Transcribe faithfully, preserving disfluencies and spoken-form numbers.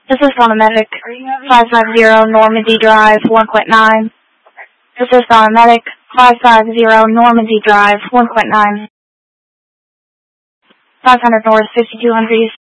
This is Medic five five zero Normandy Drive one point nine. This is Medic five five zero Normandy Drive one point nine. five hundred North, fifty-two hundred East.